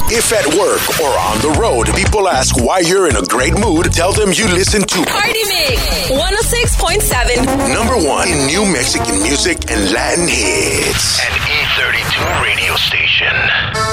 If at work or on the road, people ask why you're in a great mood, tell them you listen to Party Mix 106.7. #1 in New Mexican music and Latin hits.